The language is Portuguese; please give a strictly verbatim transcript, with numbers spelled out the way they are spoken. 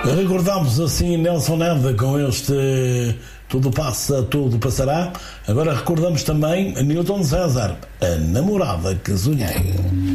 Recordamos assim Nelson Neda com este Tudo Passa, Tudo Passará. Agora recordamos também Newton César, A Namorada que Sonhei.